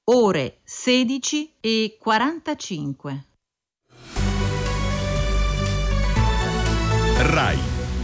ore 16:45. Rai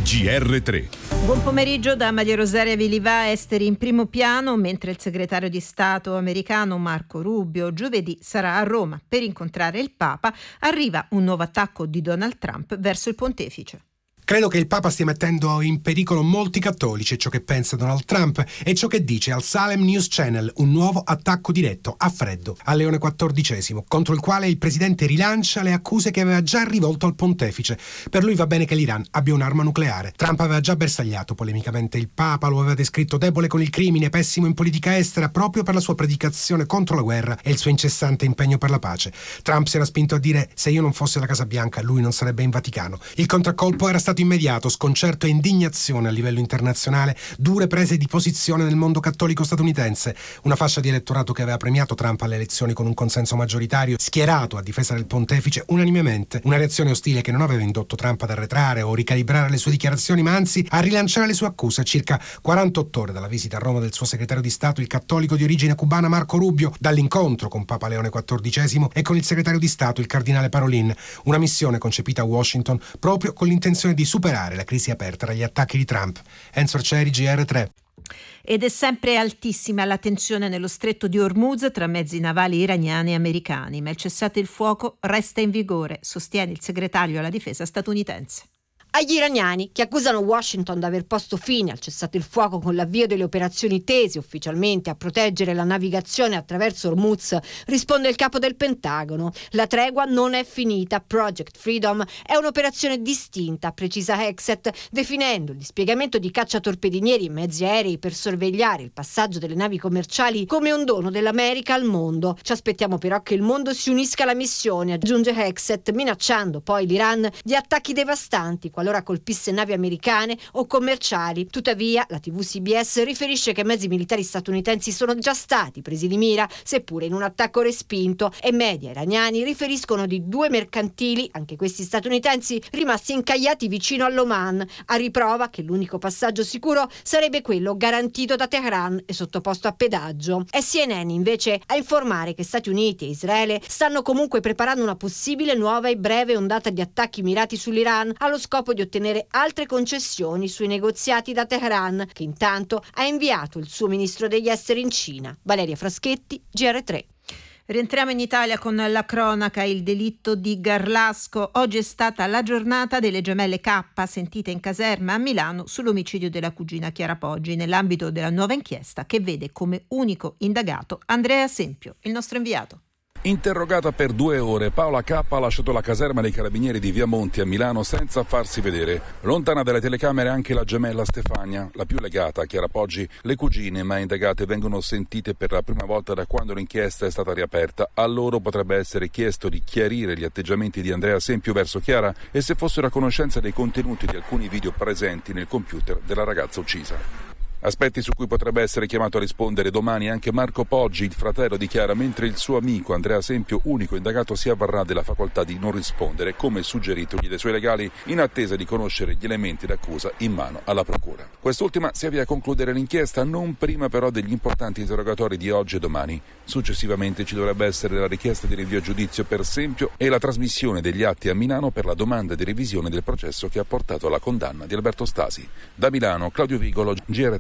GR3. Buon pomeriggio da Maria Rosaria Vilivà. Esteri in primo piano, mentre il segretario di Stato americano Marco Rubio giovedì sarà a Roma per incontrare il Papa. Arriva un nuovo attacco di Donald Trump verso il pontefice. Credo che il Papa stia mettendo in pericolo molti cattolici, è ciò che pensa Donald Trump e ciò che dice al Salem News Channel, un nuovo attacco diretto a freddo a Leone XIV, contro il quale il presidente rilancia le accuse che aveva già rivolto al pontefice. Per lui va bene che l'Iran abbia un'arma nucleare. Trump aveva già bersagliato polemicamente il Papa, lo aveva descritto debole con il crimine, pessimo in politica estera, proprio per la sua predicazione contro la guerra e il suo incessante impegno per la pace. Trump si era spinto a dire: se io non fossi alla Casa Bianca, lui non sarebbe in Vaticano. Il contraccolpo era stato immediato, sconcerto e indignazione a livello internazionale, dure prese di posizione nel mondo cattolico statunitense, una fascia di elettorato che aveva premiato Trump alle elezioni con un consenso maggioritario, schierato a difesa del pontefice unanimemente, una reazione ostile che non aveva indotto Trump ad arretrare o ricalibrare le sue dichiarazioni, ma anzi a rilanciare le sue accuse a circa 48 ore dalla visita a Roma del suo segretario di Stato, il cattolico di origine cubana Marco Rubio, dall'incontro con Papa Leone XIV e con il segretario di Stato, il cardinale Parolin, una missione concepita a Washington proprio con l'intenzione di superare la crisi aperta dagli attacchi di Trump. Enzo Arcieri, GR3. Ed è sempre altissima la tensione nello stretto di Hormuz tra mezzi navali iraniani e americani, ma il cessate il fuoco resta in vigore, sostiene il segretario alla difesa statunitense. Agli iraniani, che accusano Washington di aver posto fine al cessate il fuoco con l'avvio delle operazioni tese ufficialmente a proteggere la navigazione attraverso Hormuz, risponde il capo del Pentagono. La tregua non è finita. Project Freedom è un'operazione distinta, precisa Hexet, definendo il dispiegamento di cacciatorpedinieri e mezzi aerei per sorvegliare il passaggio delle navi commerciali come un dono dell'America al mondo. Ci aspettiamo però che il mondo si unisca alla missione, aggiunge Hexet, minacciando poi l'Iran di attacchi devastanti qualora colpisse navi americane o commerciali. Tuttavia, la TV CBS riferisce che mezzi militari statunitensi sono già stati presi di mira, seppure in un attacco respinto, e media iraniani riferiscono di 2 mercantili, anche questi statunitensi, rimasti incagliati vicino all'Oman, a riprova che l'unico passaggio sicuro sarebbe quello garantito da Teheran e sottoposto a pedaggio. È CNN invece a informare che Stati Uniti e Israele stanno comunque preparando una possibile nuova e breve ondata di attacchi mirati sull'Iran allo scopo di ottenere altre concessioni sui negoziati da Teheran, che intanto ha inviato il suo ministro degli esteri in Cina. Valeria Fraschetti, GR3. Rientriamo in Italia con la cronaca. Il delitto di Garlasco. Oggi è stata la giornata delle gemelle K, sentite in caserma a Milano sull'omicidio della cugina Chiara Poggi, nell'ambito della nuova inchiesta che vede come unico indagato Andrea Sempio, il nostro inviato. Interrogata per 2 ore, Paola K ha lasciato la caserma dei carabinieri di Via Monti a Milano senza farsi vedere. Lontana dalle telecamere anche la gemella Stefania, la più legata a Chiara Poggi. Le cugine mai indagate vengono sentite per la prima volta da quando l'inchiesta è stata riaperta. A loro potrebbe essere chiesto di chiarire gli atteggiamenti di Andrea Sempio verso Chiara e se fossero a conoscenza dei contenuti di alcuni video presenti nel computer della ragazza uccisa. Aspetti su cui potrebbe essere chiamato a rispondere domani anche Marco Poggi, il fratello di Chiara, mentre il suo amico Andrea Sempio, unico indagato, si avvarrà della facoltà di non rispondere, come suggeritogli dai suoi legali, in attesa di conoscere gli elementi d'accusa in mano alla procura. Quest'ultima si avvia a concludere l'inchiesta, non prima però degli importanti interrogatori di oggi e domani. Successivamente ci dovrebbe essere la richiesta di rinvio a giudizio per Sempio e la trasmissione degli atti a Milano per la domanda di revisione del processo che ha portato alla condanna di Alberto Stasi. Da Milano, Claudio Vigolo, GR3.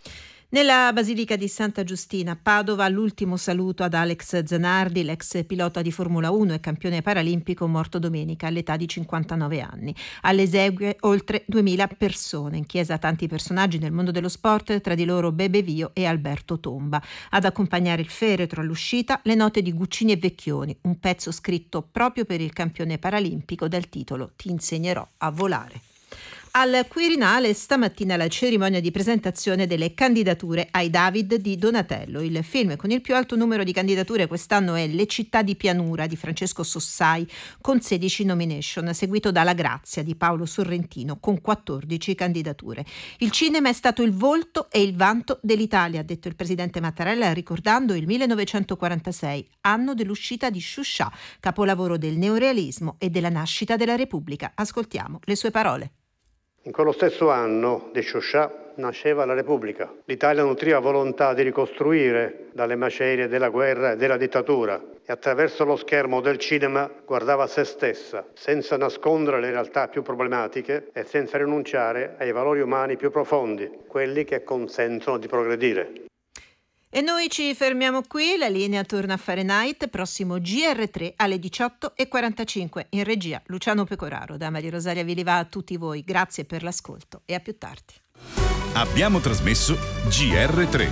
Nella Basilica di Santa Giustina, Padova, l'ultimo saluto ad Alex Zanardi, l'ex pilota di Formula 1 e campione paralimpico morto domenica all'età di 59 anni. Alle esequie oltre 2000 persone. In chiesa tanti personaggi del mondo dello sport, tra di loro Bebe Vio e Alberto Tomba. Ad accompagnare il feretro all'uscita le note di Guccini e Vecchioni, un pezzo scritto proprio per il campione paralimpico dal titolo Ti insegnerò a volare. Al Quirinale stamattina la cerimonia di presentazione delle candidature ai David di Donatello. Il film con il più alto numero di candidature quest'anno è Le città di pianura di Francesco Sossai con 16 nomination, seguito da La Grazia di Paolo Sorrentino con 14 candidature. Il cinema è stato il volto e il vanto dell'Italia, ha detto il presidente Mattarella, ricordando il 1946, anno dell'uscita di Sciuscià, capolavoro del neorealismo e della nascita della Repubblica. Ascoltiamo le sue parole. In quello stesso anno di Scioscià nasceva la Repubblica. L'Italia nutriva volontà di ricostruire dalle macerie della guerra e della dittatura e attraverso lo schermo del cinema guardava se stessa, senza nascondere le realtà più problematiche e senza rinunciare ai valori umani più profondi, quelli che consentono di progredire. E noi ci fermiamo qui, la linea torna a Fahrenheit, prossimo GR3 alle 18:45. In regia Luciano Pecoraro, da Maria Rosaria Viliva a tutti voi. Grazie per l'ascolto e a più tardi. Abbiamo trasmesso GR3.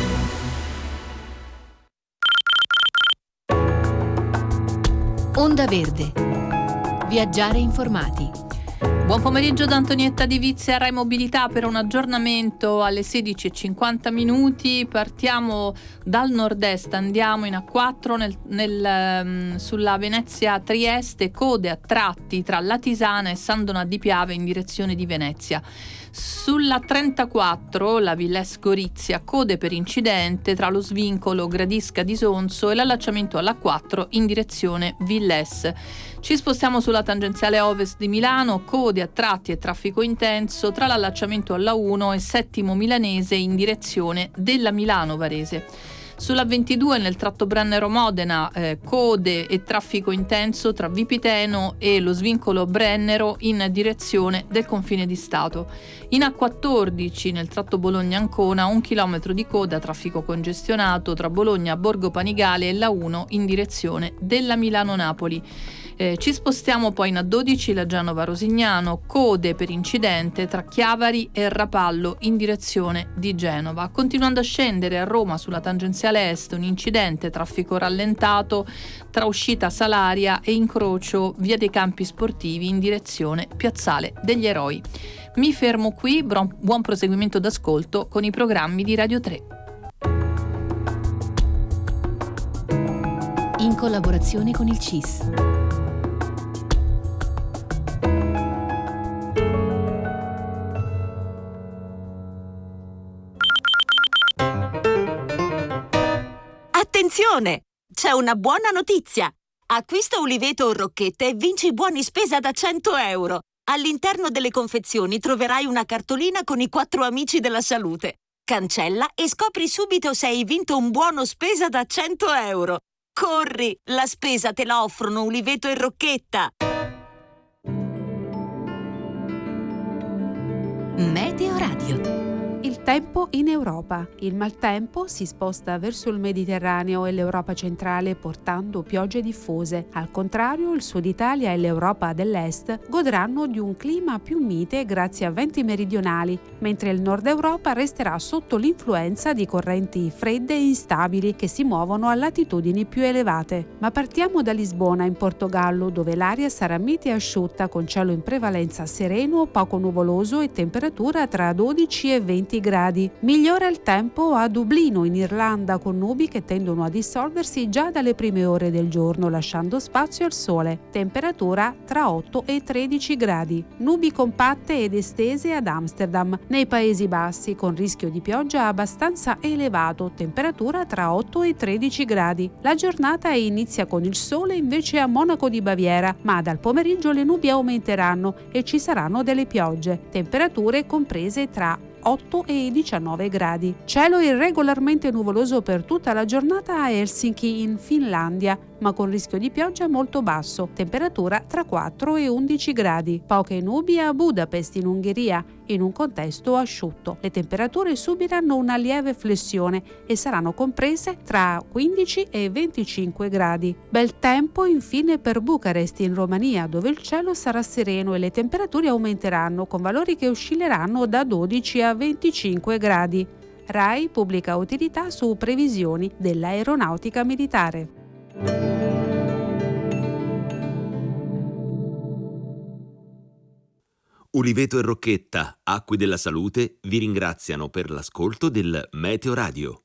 Onda Verde. Viaggiare informati. Buon pomeriggio da Antonietta Di Vizia a Rai Mobilità per un aggiornamento alle 16:50. Partiamo dal nord-est, andiamo in A4 sulla Venezia-Trieste, code a tratti tra Latisana e San Donà di Piave in direzione di Venezia. Sulla 34, la Villesse-Gorizia, code per incidente tra lo svincolo Gradisca di Sonso e l'allacciamento alla 4 in direzione Villesse. Ci spostiamo sulla tangenziale ovest di Milano, code a tratti e traffico intenso tra l'allacciamento alla 1 e Settimo Milanese in direzione della Milano Varese. Sulla 22 nel tratto Brennero-Modena, code e traffico intenso tra Vipiteno e lo svincolo Brennero in direzione del confine di Stato. In A14 nel tratto Bologna-Ancona 1 chilometro di coda, traffico congestionato tra Bologna, Borgo Panigale e la 1 in direzione della Milano-Napoli. Ci spostiamo poi in A12 la Genova-Rosignano, code per incidente tra Chiavari e Rapallo in direzione di Genova. Continuando a scendere a Roma sulla tangenziale est, un incidente, traffico rallentato tra uscita Salaria e incrocio via dei Campi Sportivi in direzione Piazzale degli Eroi. Mi fermo qui, buon proseguimento d'ascolto con i programmi di Radio 3. In collaborazione con il CIS. Attenzione! C'è una buona notizia! Acquista uliveto o rocchette e vinci buoni spesa da 100 euro. All'interno delle confezioni troverai una cartolina con i 4 amici della salute. Cancella e scopri subito se hai vinto un buono spesa da 100 euro. Corri! La spesa te la offrono uliveto e rocchetta! Meteo Radio. Il tempo in Europa. Il maltempo si sposta verso il Mediterraneo e l'Europa centrale portando piogge diffuse. Al contrario, il Sud Italia e l'Europa dell'Est godranno di un clima più mite grazie a venti meridionali, mentre il Nord Europa resterà sotto l'influenza di correnti fredde e instabili che si muovono a latitudini più elevate. Ma partiamo da Lisbona, in Portogallo, dove l'aria sarà mite e asciutta con cielo in prevalenza sereno, poco nuvoloso e temperatura tra 12 e 20 gradi. Migliora il tempo a Dublino, in Irlanda, con nubi che tendono a dissolversi già dalle prime ore del giorno, lasciando spazio al sole. Temperatura tra 8 e 13 gradi. Nubi compatte ed estese ad Amsterdam, nei Paesi Bassi, con rischio di pioggia abbastanza elevato. Temperatura tra 8 e 13 gradi. La giornata inizia con il sole invece a Monaco di Baviera, ma dal pomeriggio le nubi aumenteranno e ci saranno delle piogge. Temperature comprese tra 8 e 19 gradi. Cielo irregolarmente nuvoloso per tutta la giornata a Helsinki, in Finlandia, ma con rischio di pioggia molto basso. Temperatura tra 4 e 11 gradi. Poche nubi a Budapest, in Ungheria, in un contesto asciutto. Le temperature subiranno una lieve flessione e saranno comprese tra 15 e 25 gradi. Bel tempo infine per Bucarest, in Romania, dove il cielo sarà sereno e le temperature aumenteranno con valori che oscilleranno da 12 a 25 gradi. RAI pubblica utilità su previsioni dell'aeronautica militare. Uliveto e Rocchetta, Acqui della Salute, vi ringraziano per l'ascolto del Meteo Radio.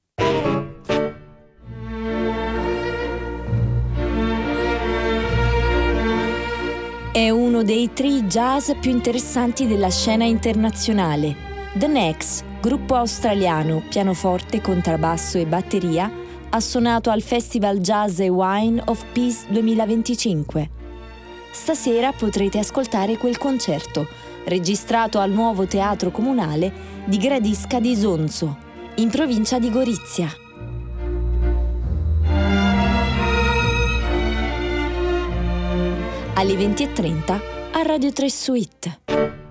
È uno dei trii jazz più interessanti della scena internazionale. The Next, gruppo australiano, pianoforte, contrabbasso e batteria, ha suonato al Festival Jazz e Wine of Peace 2025. Stasera potrete ascoltare quel concerto, registrato al nuovo Teatro Comunale di Gradisca di Isonzo, in provincia di Gorizia. Alle 20:30 a Radio 3 Suite.